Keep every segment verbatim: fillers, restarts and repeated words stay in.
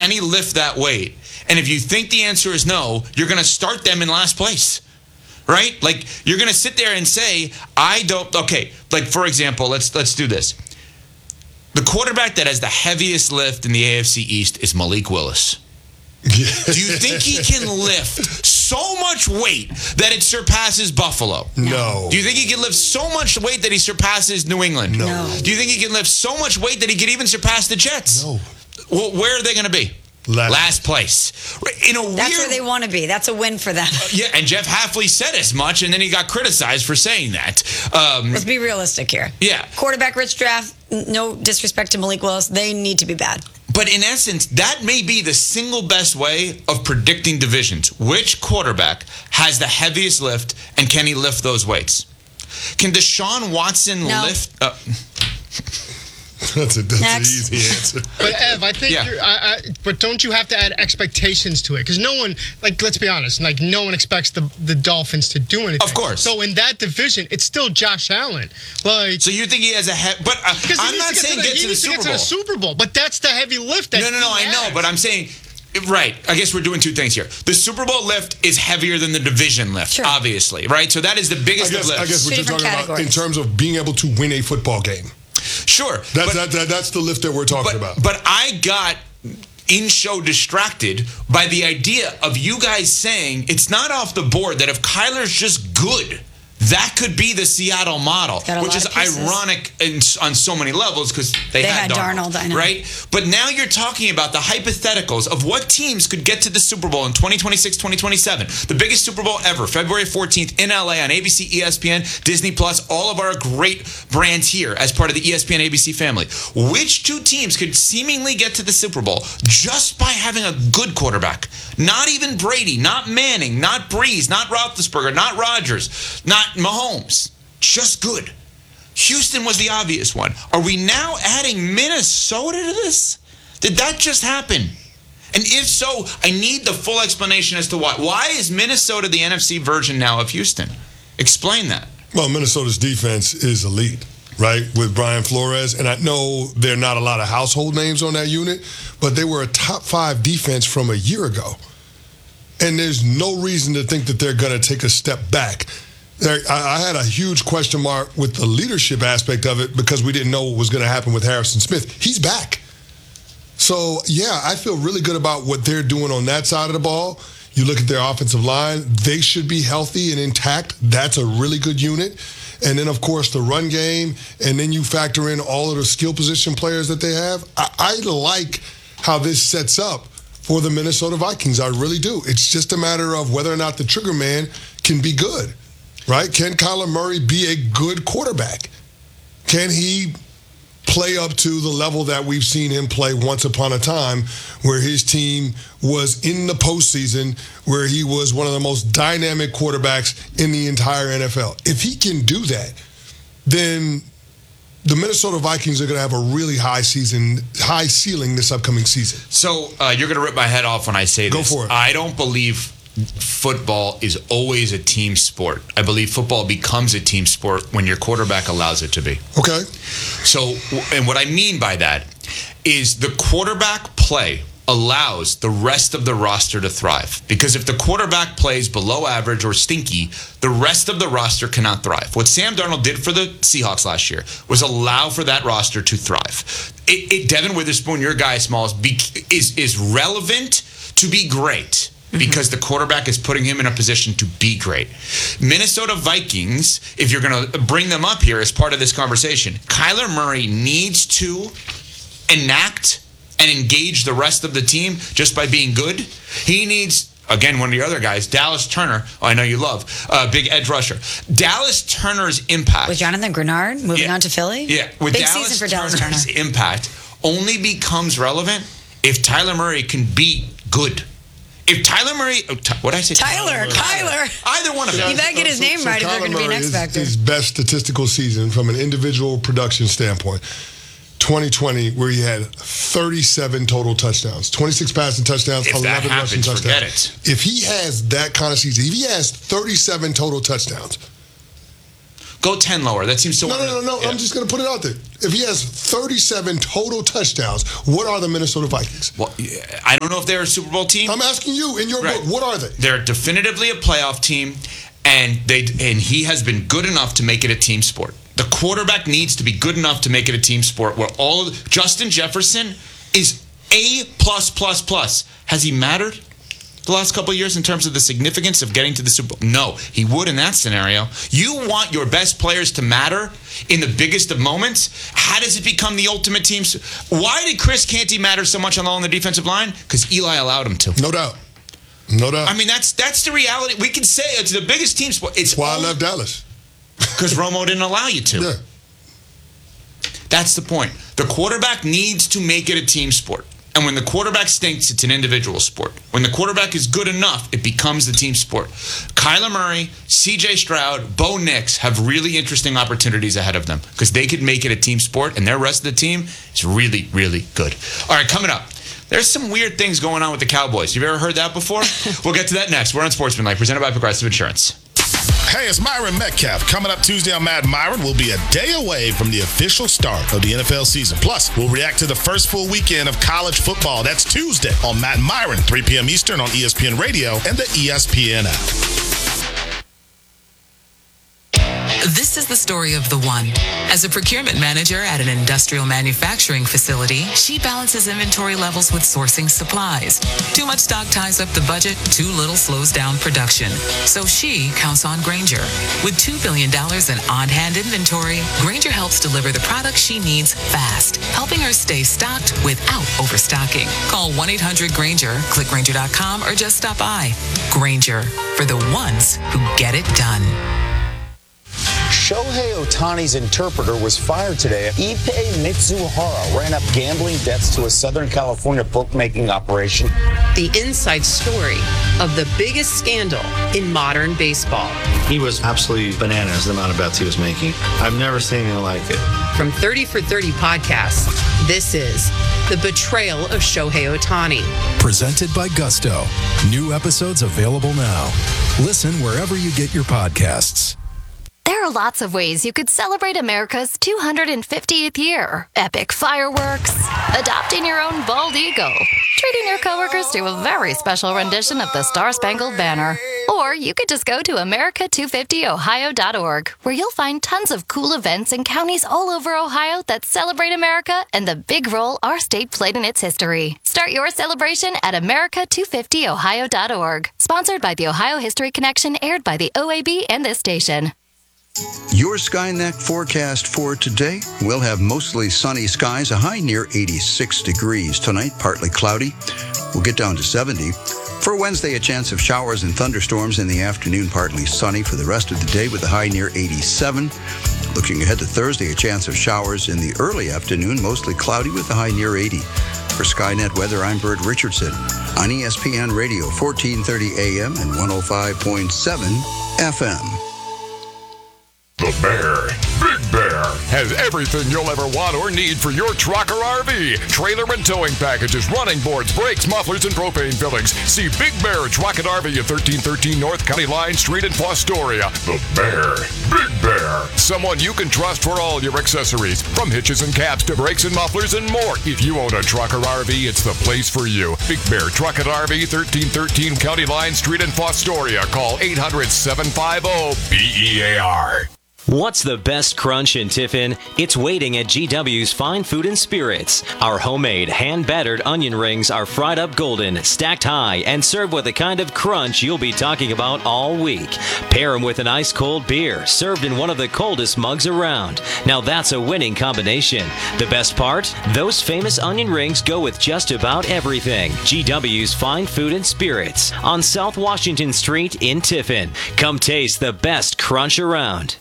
can he lift that weight? And if you think the answer is no, you're going to start them in last place. Right? Like, you're going to sit there and say, I don't, okay, like, for example, let's let's do this. The quarterback that has the heaviest lift in the A F C East is Malik Willis. Do you think he can lift so much weight that it surpasses Buffalo? No. Do you think he can lift so much weight that he surpasses New England? No. No. Do you think he can lift so much weight that he could even surpass the Jets? No. Well, where are they going to be? Last. Last place. In a That's weird, where they want to be. That's a win for them. yeah, and Jeff Hafley said as much, and then he got criticized for saying that. Um, Let's be realistic here. yeah. Quarterback rich draft, no disrespect to Malik Willis. They need to be bad. But in essence, that may be the single best way of predicting divisions. Which quarterback has the heaviest lift, and can he lift those weights? Can Deshaun Watson No. lift... Uh, That's, a, that's an Next. easy answer. But Ev, I think, Yeah. you're, I, I, but don't you have to add expectations to it? Because no one, like, let's be honest, like, no one expects the the Dolphins to do anything. Of course. So in that division, it's still Josh Allen. Like, so you think he has a... He- but uh, because he I'm needs not to get saying to the, get he to the needs to Super get to Bowl. the Super Bowl, but that's the heavy lift. That No, no, no, he I know, has. but I'm saying... Right. I guess we're doing two things here. The Super Bowl lift is heavier than the division lift, Sure. obviously, right? So that is the I biggest guess, of lifts. I guess what Two you're different talking about in categories. terms of being able to win a football game. Sure. That's, but, that, that, that's the lift that we're talking but, about. but I got in-show distracted by the idea of you guys saying it's not off the board that if Kyler's just good, that could be the Seattle model, Got a which lot is of pieces. ironic in, on so many levels because they, They had, had Darnold, Darnold, I know. right? But now you're talking about the hypotheticals of what teams could get to the Super Bowl in twenty twenty-six, twenty twenty-seven. The biggest Super Bowl ever, February fourteenth in L A on A B C, E S P N, Disney Plus, all of our great brands here as part of the E S P N A B C family. Which two teams could seemingly get to the Super Bowl just by having a good quarterback? Not even Brady, not Manning, not Breeze, not Roethlisberger, not Rodgers, not Mahomes. Just good. Houston was the obvious one. Are we now adding Minnesota to this? Did that just happen? And if so, I need the full explanation as to why. Why is Minnesota the N F C version now of Houston? Explain that. Well, Minnesota's defense is elite, right, with Brian Flores. And I know there are not a lot of household names on that unit, but they were a top five defense from a year ago. And there's no reason to think that they're going to take a step back. There, I, I had a huge question mark with the leadership aspect of it because we didn't know what was going to happen with Harrison Smith. He's back. So, yeah, I feel really good about what they're doing on that side of the ball. You look at their offensive line, they should be healthy and intact. That's a really good unit. And then, of course, the run game, and then you factor in all of the skill position players that they have. I, I like how this sets up for the Minnesota Vikings. I really do. It's just a matter of whether or not the trigger man can be good, right? Can Kyler Murray be a good quarterback? Can he play up to the level that we've seen him play once upon a time, where his team was in the postseason, where he was one of the most dynamic quarterbacks in the entire N F L? If he can do that, then the Minnesota Vikings are going to have a really high season, high ceiling this upcoming season. So uh, you're going to rip my head off when I say Go this. for it. I don't believe football is always a team sport. I believe football becomes a team sport when your quarterback allows it to be. Okay. So, and what I mean by that is the quarterback play allows the rest of the roster to thrive. Because if the quarterback plays below average or stinky, the rest of the roster cannot thrive. What Sam Darnold did for the Seahawks last year was allow for that roster to thrive. It, it, Devin Witherspoon, your guy, Smalls, be, is, is relevant to be great. Because the quarterback is putting him in a position to be great. Minnesota Vikings, if you're going to bring them up here as part of this conversation, Kyler Murray needs to enact and engage the rest of the team just by being good. He needs, again, one of the other guys, Dallas Turner, oh, I know you love, uh, big edge rusher. Dallas Turner's impact. With Jonathan Grenard moving Yeah. on to Philly? Yeah, with Big Dallas season for Dallas Turner. Turner's impact only becomes relevant if Tyler Murray can be good. If Tyler Murray, oh, what did I say? Tyler, Kyler. Either one of them. You better get his name right if you're Kyler going to be an Murray X is Factor. his best statistical season from an individual production standpoint. twenty twenty, where he had thirty-seven total touchdowns, twenty-six passing touchdowns, If that eleven rushing happens, touchdowns. forget it. If he has that kind of season, if he has thirty-seven total touchdowns, Go ten lower. That seems so. no, no, no, no. Yeah. I'm just going to put it out there. If he has thirty-seven total touchdowns, what are the Minnesota Vikings? Well, I don't know if they're a Super Bowl team. I'm asking you, in your Right. book, what are they? They're definitively a playoff team, and they and he has been good enough to make it a team sport. The quarterback needs to be good enough to make it a team sport where all of Justin Jefferson is A plus plus plus. Has he mattered the last couple of years in terms of the significance of getting to the Super Bowl? No, he would in that scenario. You want your best players to matter in the biggest of moments. How does it become the ultimate team? Why did Chris Canty matter so much on the defensive line? Because Eli allowed him to. No doubt. No doubt. I mean, that's that's the reality. We can say it's the biggest team sport. It's why I left Dallas. Because Romo didn't allow you to. Yeah. That's the point. The quarterback needs to make it a team sport. And when the quarterback stinks, it's an individual sport. When the quarterback is good enough, it becomes the team sport. Kyler Murray, C J Stroud, Bo Nix have really interesting opportunities ahead of them because they could make it a team sport, and their rest of the team is really, really good. All right, coming up. There's some weird things going on with the Cowboys. You've ever heard that before? We'll get to that next. We're on Sportsmanlike, presented by Progressive Insurance. Hey, it's Myron Metcalf. Coming up Tuesday on Mad Myron, we'll be a day away from the official start of the N F L season. Plus, we'll react to the first full weekend of college football. That's Tuesday on Mad Myron, three p.m. Eastern on E S P N Radio and the E S P N app. This is the story of the one. As a procurement manager at an industrial manufacturing facility, she balances inventory levels with sourcing supplies. Too much stock ties up the budget, too little slows down production. So she counts on Grainger. With two billion dollars in on-hand inventory, Grainger helps deliver the products she needs fast, helping her stay stocked without overstocking. Call one eight hundred Grainger, click Grainger dot com, or just stop by. Grainger, for the ones who get it done. Shohei Ohtani's interpreter was fired today. Ippei Mitsuhara ran up gambling debts to a Southern California bookmaking operation. The inside story of the biggest scandal in modern baseball. He was absolutely bananas, the amount of bets he was making. I've never seen anything like it. From thirty for thirty podcasts, this is The Betrayal of Shohei Ohtani. Presented by Gusto. New episodes available now. Listen wherever you get your podcasts. There are lots of ways you could celebrate America's two hundred fiftieth year. Epic fireworks, adopting your own bald eagle, treating your coworkers to a very special rendition of the Star-Spangled Banner. Or you could just go to America two fifty Ohio dot org, where you'll find tons of cool events in counties all over Ohio that celebrate America and the big role our state played in its history. Start your celebration at America two fifty Ohio dot org. Sponsored by the Ohio History Connection, aired by the O A B and this station. Your Skynet forecast for today. We'll have mostly sunny skies, a high near eighty-six degrees. Tonight, partly cloudy. We'll get down to seventy. For Wednesday, a chance of showers and thunderstorms in the afternoon, partly sunny for the rest of the day with a high near eighty-seven. Looking ahead to Thursday, a chance of showers in the early afternoon, mostly cloudy with a high near eighty. For Skynet Weather, I'm Bert Richardson on E S P N Radio, fourteen thirty A M and one oh five point seven F M. The Bear, Big Bear, has everything you'll ever want or need for your truck or R V. Trailer and towing packages, running boards, brakes, mufflers, and propane fillings. See Big Bear Truck and R V at thirteen thirteen North County Line Street in Fostoria. The Bear, Big Bear, someone you can trust for all your accessories, from hitches and cabs to brakes and mufflers and more. If you own a truck or R V, it's the place for you. Big Bear Truck and R V, thirteen thirteen County Line Street in Fostoria. Call eight hundred, seven five zero, B E A R. What's the best crunch in Tiffin? It's waiting at G W's Fine Food and Spirits. Our homemade, hand-battered onion rings are fried up golden, stacked high, and served with the kind of crunch you'll be talking about all week. Pair them with an ice-cold beer, served in one of the coldest mugs around. Now that's a winning combination. The best part? Those famous onion rings go with just about everything. G W's Fine Food and Spirits on South Washington Street in Tiffin. Come taste the best crunch around.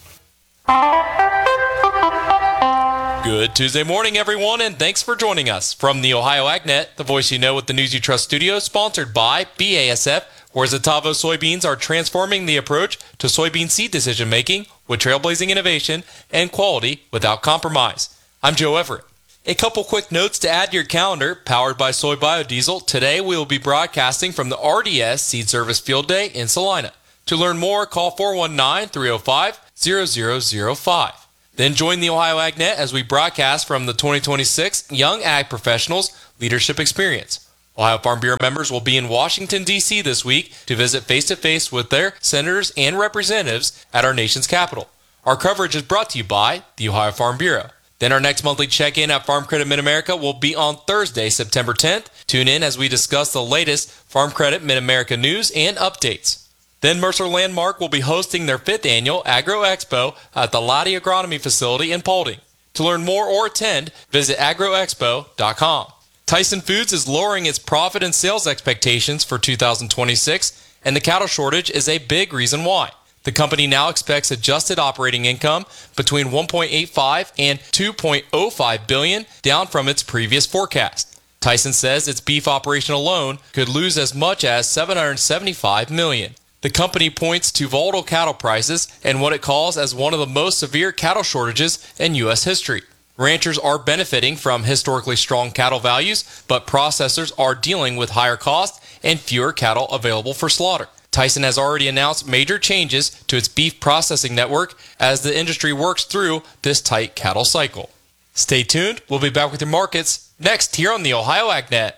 Good Tuesday morning, everyone, and thanks for joining us. From the Ohio AgNet, the voice you know with the News You Trust studio, sponsored by B A S F, where Zetavo soybeans are transforming the approach to soybean seed decision-making with trailblazing innovation and quality without compromise. I'm Joe Everett. A couple quick notes to add to your calendar. Powered by Soy Biodiesel, today we will be broadcasting from the R D S Seed Service Field Day in Salina. To learn more, call four one nine, three oh five, zero zero zero five. Then join the Ohio AgNet as we broadcast from the twenty twenty-six Young Ag Professionals Leadership Experience. Ohio Farm Bureau members will be in Washington, D C this week to visit face-to-face with their senators and representatives at our nation's capital. Our coverage is brought to you by the Ohio Farm Bureau. Then our next monthly check-in at Farm Credit Mid-America will be on Thursday, September tenth. Tune in as we discuss the latest Farm Credit Mid-America news and updates. Then Mercer Landmark will be hosting their fifth annual Agro Expo at the Lottie Agronomy Facility in Paulding. To learn more or attend, visit agro expo dot com. Tyson Foods is lowering its profit and sales expectations for two thousand twenty-six, and the cattle shortage is a big reason why. The company now expects adjusted operating income between one point eight five and two point oh five billion dollars, down from its previous forecast. Tyson says its beef operation alone could lose as much as seven hundred seventy-five million dollars. The company points to volatile cattle prices and what it calls as one of the most severe cattle shortages in U S history. Ranchers are benefiting from historically strong cattle values, but processors are dealing with higher costs and fewer cattle available for slaughter. Tyson has already announced major changes to its beef processing network as the industry works through this tight cattle cycle. Stay tuned. We'll be back with your markets next here on the Ohio AgNet.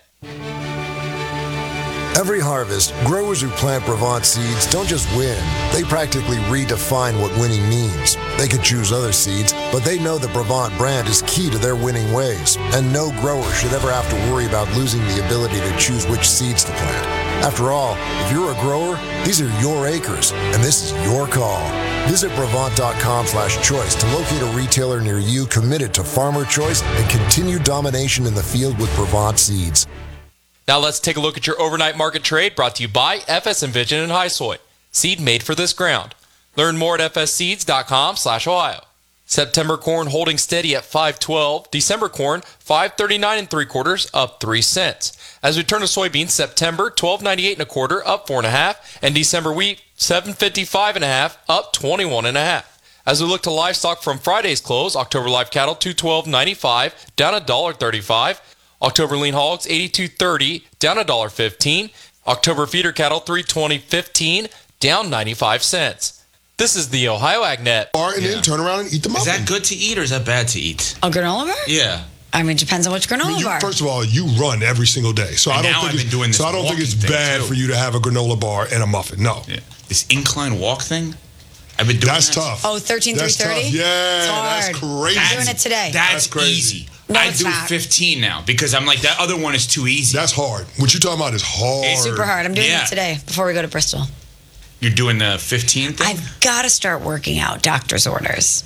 Every harvest, growers who plant Brevant seeds don't just win, they practically redefine what winning means. They could choose other seeds, but they know the Brevant brand is key to their winning ways, and no grower should ever have to worry about losing the ability to choose which seeds to plant. After all, if you're a grower, these are your acres, and this is your call. Visit Brevant dot com slash choice to locate a retailer near you committed to farmer choice and continued domination in the field with Brevant seeds. Now let's take a look at your overnight market trade brought to you by F S Envision and Highsoy. Seed made for this ground. Learn more at f s seeds dot com slash Ohio. September corn holding steady at five twelve. December corn five thirty-nine and three quarters, up three cents. As we turn to soybeans, September twelve ninety-eight and a quarter, up four and a half, and December wheat seven fifty-five and a half, up twenty-one and a half. As we look to livestock from Friday's close, October live cattle two twelve ninety-five, down one dollar thirty-five. October lean hogs eighty-two thirty, down one dollar fifteen. October feeder cattle three twenty fifteen, down ninety-five cents. This is the Ohio AgNet. Bar and yeah. then turn around and eat the muffin. Is that good to eat or is that bad to eat? A granola bar? Yeah. I mean, it depends on which granola I mean, you, bar. First of all, you run every single day, so and I don't now think I've it's, been doing this so I don't think it's bad too. for you to have a granola bar and a muffin. No. Yeah. This incline walk thing. I've been doing That's that. tough. Oh, thirteen three thirty? Yeah, that's crazy. I'm doing it today. That's, that's crazy. easy. No, I it's do not. fifteen now because I'm like, that other one is too easy. That's hard. What you're talking about is hard. It's super hard. I'm doing Yeah. it today before we go to Bristol. You're doing the fifteen thing? I've got to start working out. Doctor's orders.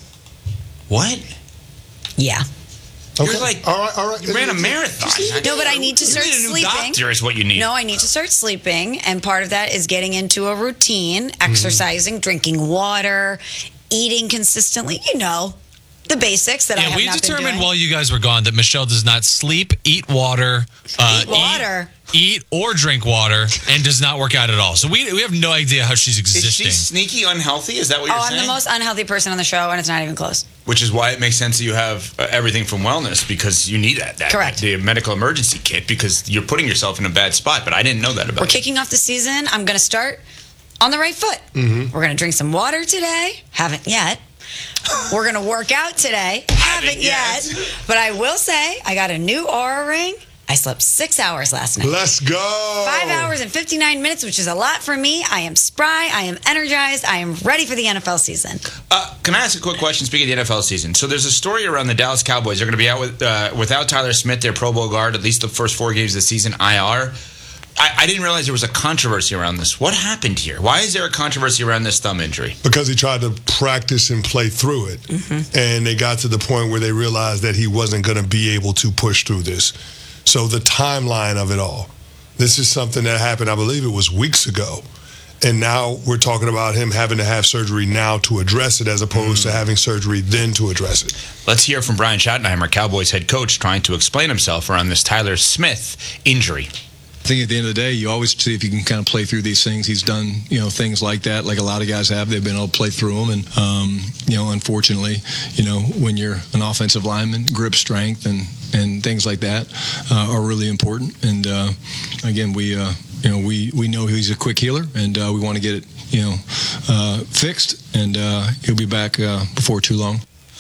What? Yeah. Okay. You're like, all right, all right. You ran a marathon. No, but I need to You start need a new sleeping. doctor is what you need. No, I need to start sleeping, and part of that is getting into a routine, exercising, drinking water, eating consistently. You know, the basics that I Yeah, have we not been determined doing. while you guys were gone that Michelle does not sleep, eat water, uh, Eat water. eat, eat or drink water, and does not work out at all. So we we have no idea how she's Is existing. she sneaky unhealthy? Is that what Oh, you're I'm saying? the most unhealthy person on the show, and it's not even close. Which is why it makes sense that you have uh, everything from wellness because you need that. that Correct. The medical emergency kit because you're putting yourself in a bad spot. But I didn't know that about We're you. kicking off the season. I'm going to start on the right foot. Mm-hmm. We're going to drink some water today. Haven't yet. We're going to work out today. Haven't yet. But I will say, I got a new Aura ring. I slept six hours last night. Let's go. Five hours and fifty-nine minutes, which is a lot for me. I am spry. I am energized. I am ready for the N F L season. Uh, can I ask a quick question? Speaking of the N F L season, so there's a story around the Dallas Cowboys. They're going to be out with uh, without Tyler Smith, their Pro Bowl guard, at least the first four games of the season. I R. I, I didn't realize there was a controversy around this. What happened here? Why is there a controversy around this thumb injury? Because he tried to practice and play through it, Mm-hmm. and they got to the point where they realized that he wasn't going to be able to push through this. So the timeline of it all. This is something that happened, I believe it was weeks ago. And now we're talking about him having to have surgery now to address it as opposed mm. to having surgery then to address it. Let's hear from Brian Schottenheimer, Cowboys head coach, trying to explain himself around this Tyler Smith injury. I think at the end of the day, you always see if you can kind of play through these things. He's done, you know, things like that, like a lot of guys have. They've been able to play through them. And, um, you know, unfortunately, you know, when you're an offensive lineman, grip strength and, and things like that uh, are really important. And, uh, again, we, uh, you know, we, we know he's a quick healer, and uh, we want to get it, you know, uh, fixed. And uh, he'll be back uh, before too long.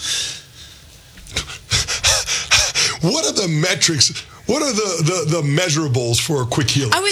What are the metrics? What are the, the, the measurables for a quick healing? I was